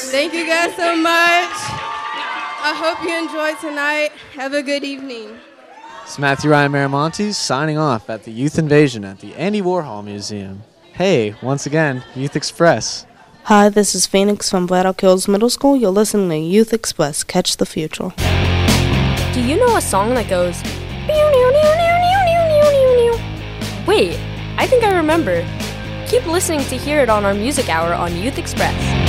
Thank you guys so much. I hope you enjoyed tonight. Have a good evening. It's Matthew Ryan Miramontes signing off at the Youth Invasion at the Andy Warhol Museum. Hey, once again, Youth Express. Hi, this is Phoenix from Bladdock Hills Middle School. You're listening to Youth Express. Catch the future. Do you know a song that goes... Wait, I think I remember. Keep listening to hear it on our music hour on Youth Express.